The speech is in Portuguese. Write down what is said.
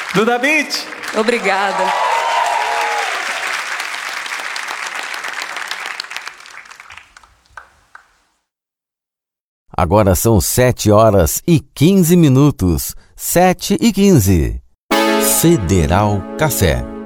Duda Beat. Obrigada. Agora são 7h15. 7h15. Federal Café.